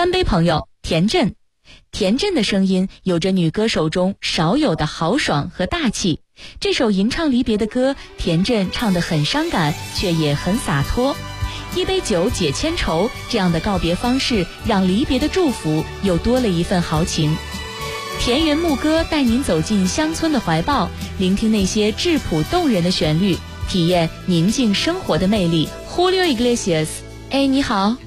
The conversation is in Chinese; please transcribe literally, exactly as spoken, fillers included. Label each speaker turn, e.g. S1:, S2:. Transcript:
S1: 三杯朋友田震。田震的声音有着女歌手中少有的豪爽和大气，这首吟唱离别的歌，田震唱得很伤感，却也很洒脱。一杯酒解千愁，这样的告别方式让离别的祝福又多了一份豪情。田园牧歌带您走进乡村的怀抱，聆听那些质朴动人的旋律，体验宁静生活的魅力。Julio Iglesias， 哎，你好。